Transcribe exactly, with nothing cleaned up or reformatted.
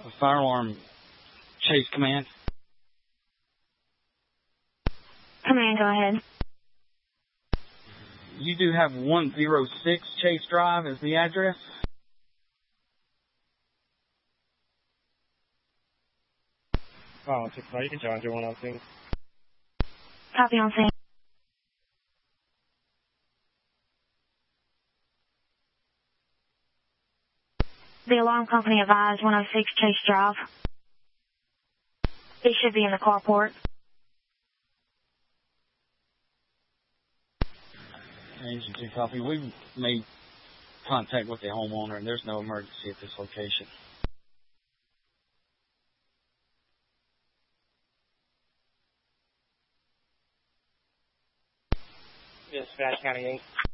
Fire alarm chase command. Command, go ahead. You do have one oh six Chase Drive as the address? Oh, six, you can charge your one on scene. Copy on scene. The alarm company advised one oh six Chase Drive. It should be in the carport. Agent two copy. We've made contact with the homeowner and there's no emergency at this location. Dispatch County eight.